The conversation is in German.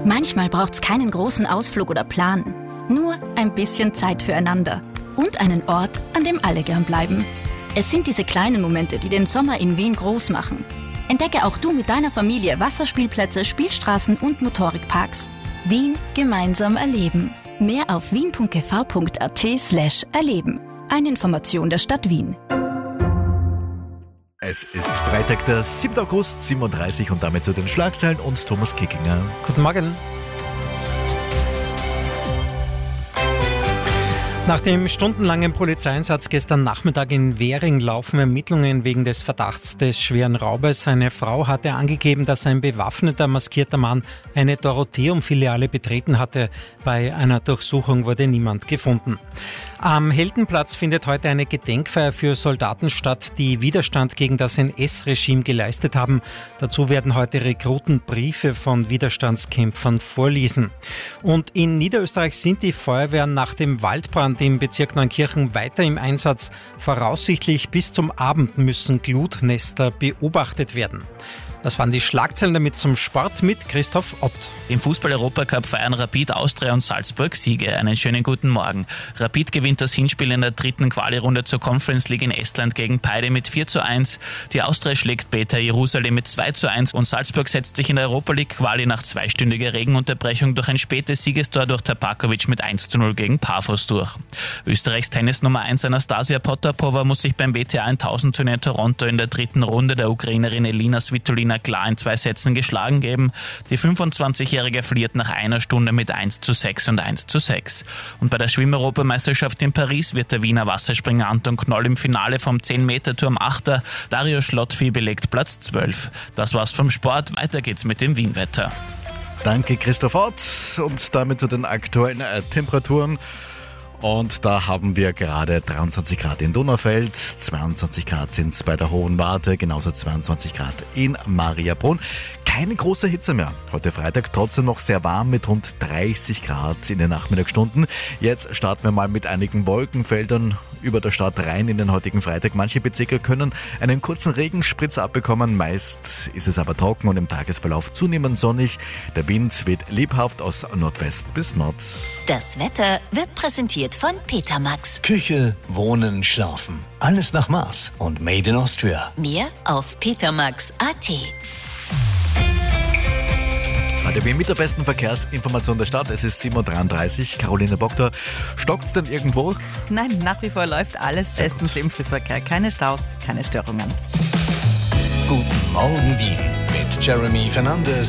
Manchmal braucht's keinen großen Ausflug oder Plan. Nur ein bisschen Zeit füreinander. Und einen Ort, an dem alle gern bleiben. Es sind diese kleinen Momente, die den Sommer in Wien groß machen. Entdecke auch du mit deiner Familie Wasserspielplätze, Spielstraßen und Motorikparks. Wien gemeinsam erleben. Mehr auf wien.gv.at/erleben. Eine Information der Stadt Wien. Es ist Freitag, der 7. August, 7.30 Uhr und damit zu den Schlagzeilen und Thomas Kickinger. Guten Morgen. Nach dem stundenlangen Polizeieinsatz gestern Nachmittag in Währing laufen Ermittlungen wegen des Verdachts des schweren Raubes. Eine Frau hatte angegeben, dass ein bewaffneter, maskierter Mann eine Dorotheum-Filiale betreten hatte. Bei einer Durchsuchung wurde niemand gefunden. Am Heldenplatz findet heute eine Gedenkfeier für Soldaten statt, die Widerstand gegen das NS-Regime geleistet haben. Dazu werden heute Rekruten Briefe von Widerstandskämpfern vorlesen. Und in Niederösterreich sind die Feuerwehren nach dem Waldbrand im Bezirk Neunkirchen weiter im Einsatz. Voraussichtlich bis zum Abend müssen Glutnester beobachtet werden. Das waren die Schlagzeilen, damit zum Sport mit Christoph Ott. Im Fußball-Europacup feiern Rapid, Austria und Salzburg Siege. Einen schönen guten Morgen. Rapid gewinnt das Hinspiel in der dritten Quali-Runde zur Conference League in Estland gegen Paide mit 4:1. Die Austria schlägt Beta Jerusalem mit 2:1 und Salzburg setzt sich in der Europa League Quali nach zweistündiger Regenunterbrechung durch ein spätes Siegestor durch Tabakovic mit 1:0 gegen Pafos durch. Österreichs Tennis Nummer 1 Anastasia Potapova muss sich beim WTA 1000 Turnier in Toronto in der dritten Runde der Ukrainerin Elina Svitolina klar in 2 Sätzen geschlagen geben. Die 25-Jährige verliert nach einer Stunde mit 1:6 und 1:6. Und bei der Schwimm-Europameisterschaft in Paris wird der Wiener Wasserspringer Anton Knoll im Finale vom 10-Meter-Turm Achter. Dario Schlottvieh belegt Platz 12. Das war's vom Sport. Weiter geht's mit dem Wienwetter. Danke Christoph Ott und damit zu den aktuellen Temperaturen. Und da haben wir gerade 23 Grad in Donaufeld, 22 Grad sind es bei der Hohen Warte, genauso 22 Grad in Mariabrunn. Keine große Hitze mehr. Heute Freitag trotzdem noch sehr warm mit rund 30 Grad in den Nachmittagsstunden. Jetzt starten wir mal mit einigen Wolkenfeldern über der Stadt rein in den heutigen Freitag. Manche Bezirke können einen kurzen Regenspritz abbekommen. Meist ist es aber trocken und im Tagesverlauf zunehmend sonnig. Der Wind weht lebhaft aus Nordwest bis Nord. Das Wetter wird präsentiert von Petermax. Küche, Wohnen, Schlafen. Alles nach Maß und made in Austria. Mehr auf petermax.at. Heute wie mit der besten Verkehrsinformation der Stadt. Es ist 7.33 Uhr. Caroline Bockter, stockt's denn irgendwo? Nein, nach wie vor läuft alles bestens im Frühverkehr. Keine Staus, keine Störungen. Guten Morgen Wien mit Jeremy Fernandes